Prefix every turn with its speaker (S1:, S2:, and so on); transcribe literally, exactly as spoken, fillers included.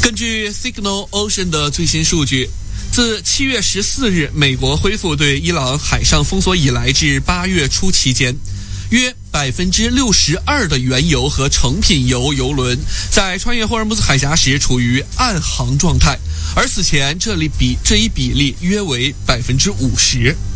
S1: 根据 Signal Ocean 的最新数据，自七月十四日美国恢复对伊朗海上封锁以来至八月初期间，约百分之六十二的原油和成品油油轮在穿越霍尔木兹海峡时处于暗航状态，而此前这里比这一比例约为百分之五十。